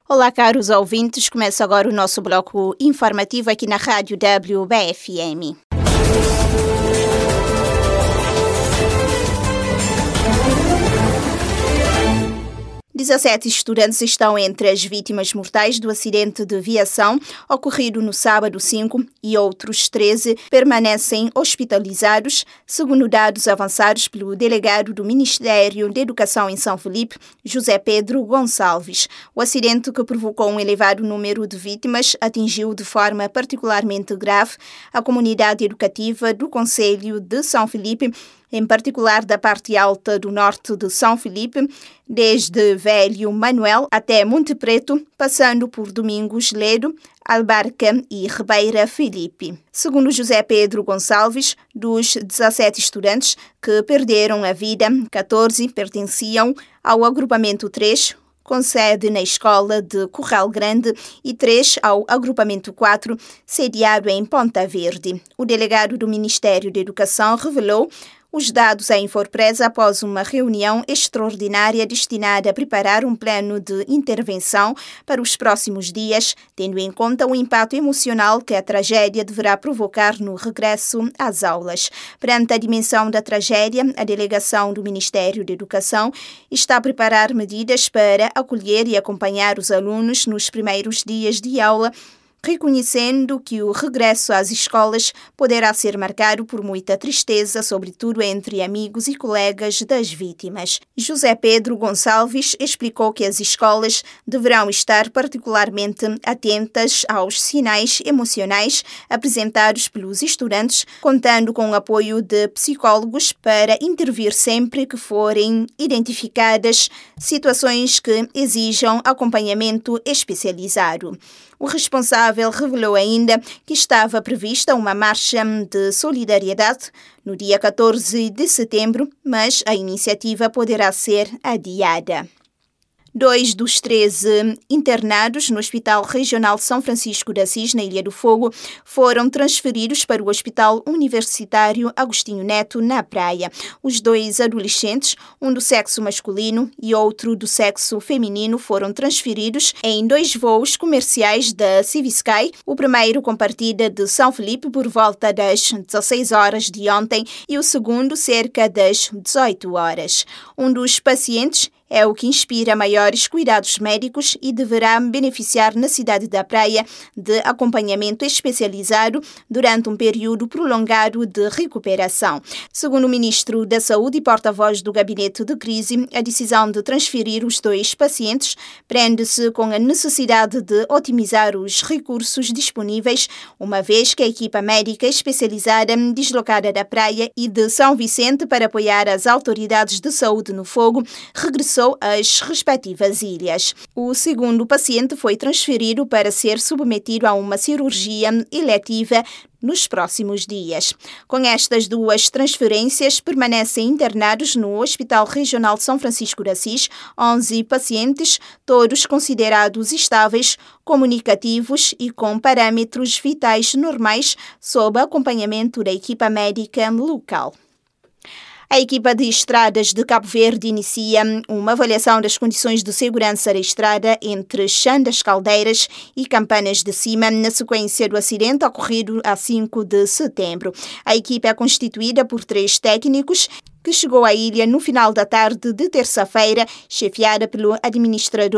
Olá, caros ouvintes. Começa agora o nosso bloco informativo aqui na Rádio WBFM. 17 estudantes estão entre as vítimas mortais do acidente de viação ocorrido no sábado 5 e outros 13 permanecem hospitalizados, segundo dados avançados pelo delegado do Ministério da Educação em São Felipe, José Pedro Gonçalves. O acidente, que provocou um elevado número de vítimas, atingiu de forma particularmente grave a comunidade educativa do Concelho de São Felipe, em particular da parte alta do norte de São Felipe, desde Velho Manuel até Monte Preto, passando por Domingos Ledo, Albarca e Ribeira Felipe. Segundo José Pedro Gonçalves, dos 17 estudantes que perderam a vida, 14 pertenciam ao agrupamento 3, com sede na escola de Corral Grande, e 3 ao agrupamento 4, sediado em Ponta Verde. O delegado do Ministério da Educação revelou os dados à Infopresa após uma reunião extraordinária destinada a preparar um plano de intervenção para os próximos dias, tendo em conta o impacto emocional que a tragédia deverá provocar no regresso às aulas. Perante a dimensão da tragédia, a delegação do Ministério da Educação está a preparar medidas para acolher e acompanhar os alunos nos primeiros dias de aula, reconhecendo que o regresso às escolas poderá ser marcado por muita tristeza, sobretudo entre amigos e colegas das vítimas. José Pedro Gonçalves explicou que as escolas deverão estar particularmente atentas aos sinais emocionais apresentados pelos estudantes, contando com o apoio de psicólogos para intervir sempre que forem identificadas situações que exijam acompanhamento especializado. O responsável revelou ainda que estava prevista uma marcha de solidariedade no dia 14 de setembro, mas a iniciativa poderá ser adiada. 2 dos 13 internados no Hospital Regional São Francisco de Assis, na Ilha do Fogo, foram transferidos para o Hospital Universitário Agostinho Neto, na Praia. Os 2 adolescentes, um do sexo masculino e outro do sexo feminino, foram transferidos em 2 voos comerciais da Civisky, o primeiro com partida de São Felipe por volta das 16 horas de ontem e o segundo cerca das 18 horas. Um dos pacientes é o que inspira maiores cuidados médicos e deverá beneficiar na cidade da Praia de acompanhamento especializado durante um período prolongado de recuperação. Segundo o ministro da Saúde e porta-voz do Gabinete de Crise, a decisão de transferir os 2 pacientes prende-se com a necessidade de otimizar os recursos disponíveis, uma vez que a equipa médica especializada deslocada da Praia e de São Vicente para apoiar as autoridades de saúde no Fogo regressou às respectivas ilhas. O segundo paciente foi transferido para ser submetido a uma cirurgia eletiva nos próximos dias. Com estas 2 transferências, permanecem internados no Hospital Regional de São Francisco de Assis 11 pacientes, todos considerados estáveis, comunicativos e com parâmetros vitais normais, sob acompanhamento da equipa médica local. A equipa de estradas de Cabo Verde inicia uma avaliação das condições de segurança da estrada entre Chã das Caldeiras e Campanas de Cima, na sequência do acidente ocorrido a 5 de setembro. A equipa é constituída por 3 técnicos que chegou à ilha no final da tarde de terça-feira, chefiada pelo administrador